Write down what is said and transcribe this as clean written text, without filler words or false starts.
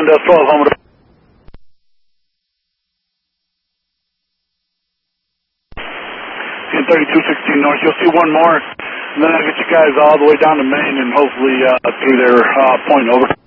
and 12 home. 3216 north. You'll see one more, and then I'll get you guys all the way down to Maine and hopefully through their point. Over.